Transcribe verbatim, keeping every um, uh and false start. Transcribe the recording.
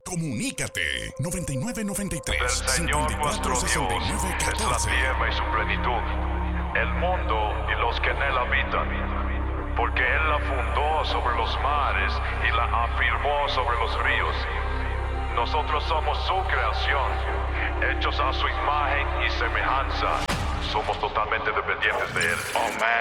Comunícate noventa y nueve noventa y tres, Del Señor cincuenta y nuestro cuatro, sesenta y Dios nueve, es la catorce. tierra y su plenitud, el mundo y los que en él habitan. Porque él la fundó sobre los mares y la afirmó sobre los ríos. Nosotros somos su creación, hechos a su imagen y semejanza. Somos totalmente dependientes de él. Oh, man.